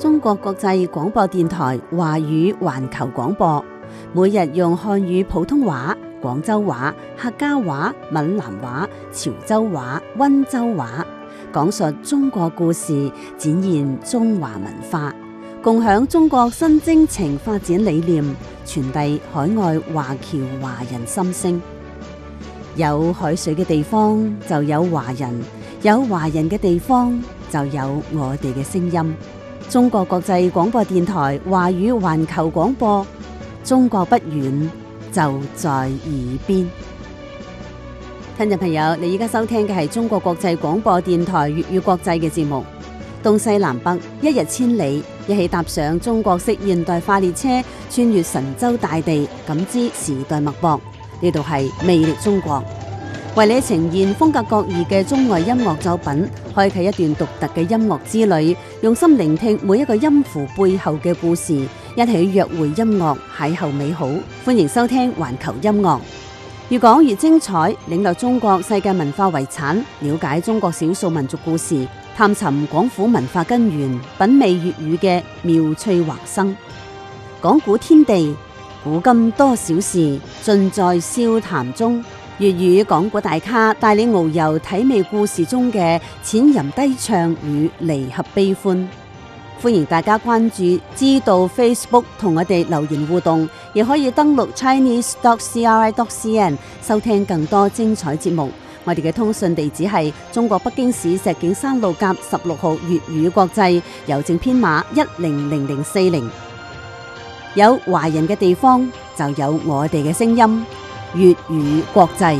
中國國際廣播電台華語環球廣播，每日用漢語普通話、廣州話、客家話、閩南話、潮州話、溫州話，講述中國故事，展現中華文化，共享中國新征程發展理念，傳遞海外華僑華人心聲。有海水嘅地方就有華人，有華人嘅地方就有我哋嘅聲音。中國國際廣播電台華語環球廣播，中國不遠，就在耳邊。聽眾朋友，你而家收聽嘅係中國國際廣播電台粵語國際嘅節目。東西南北，一日千里，一起踏上中國式現代化列車，穿越神州大地，感知時代脈搏。呢度係魅力中國，為你呈現風格各異嘅中外音樂作品，開啟一段獨特嘅音樂之旅，用心聆聽每一個音符背後嘅故事，一起約會音樂，邂逅美好。歡迎收聽環球音樂，越講越精彩，領略中國世界文化遺產，了解中國少數民族故事，探尋廣府文化根源，品味粵語嘅妙趣橫生。講古天地，古今多少事，盡在笑談中。粵語講古大咖帶你遨遊體味故事中嘅淺吟低唱與離合悲歡。歡迎大家關注知道 Facebook 同我哋留言互動，亦可以登錄 chinese.cri.cn 收聽更多精彩節目。我哋嘅通訊地址係中國北京市石景山路甲16號粵語國際，郵政編碼100040。有華人嘅地方就有我哋嘅聲音，粵語國際。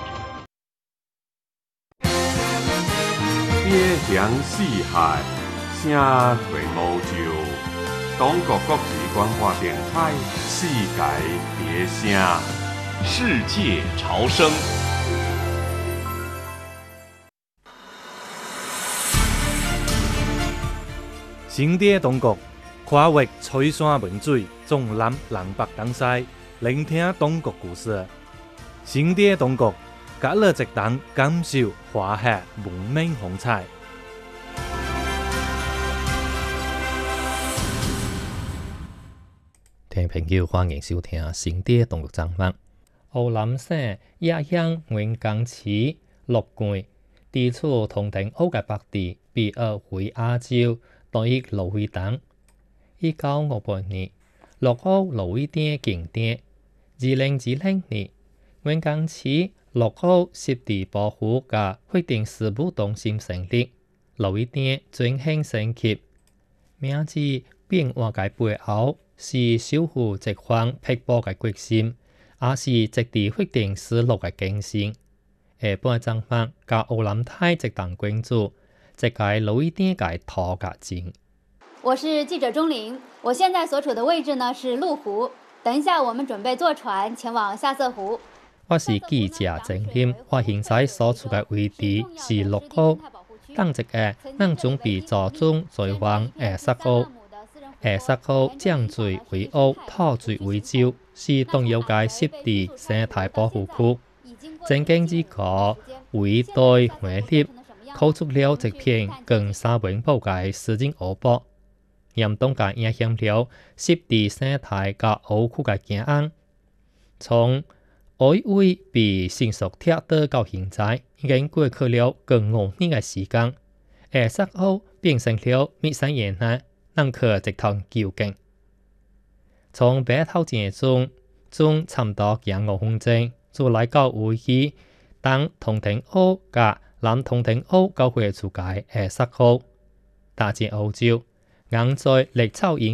邊疆四海，聲隨無就。中國國際廣播電台，世界別聲， 世界潮聲。 新的中國，跨越吹山文水，縱覽南北東西，聆聽中國故事。新的中國，隔了直檔感受華夏文明風采。 聽眾朋友，歡迎收聽新的中國節目。湖南省野鄉文江市鹿關地處同定歐嘅北地，被譽為亞洲第一蘆葦島。1958年，鹿澳蘆葦町建店。2020年，文江市鹿澳濕地保護及法定事務中心成立，蘆葦町轉型升級。名字變換嘅背後是守護直方碧波嘅決心，也是質地法定事務嘅精神。下半章節甲湖南台直檔關注這個蘆葦町嘅土家境。 我是記者鐘玲，我現在所處的位置呢是麓湖，等一下我們準備坐船前往下色湖。 我是記者鄭謙，我現在所處嘅位置是鹿澳，當值嘅咱準備坐中前往下色湖。下色湖江水為澳，土水為洲，是重要嘅濕地生態保護區。正經之個為對回力，構築了一片更沙文保嘅詩人湖泊。嚴重嘅影響了濕地生態及湖區嘅景觀。從海位被成熟鐵道到現在，已經過去了近5年嘅時間。下色湖變成了密山沿海能去一趟舊景。從北頭前中差唔多行5分鐘，就來到位於東同定澳及南同定澳交匯處嘅下色湖。大戰歐洲，硬在綠草營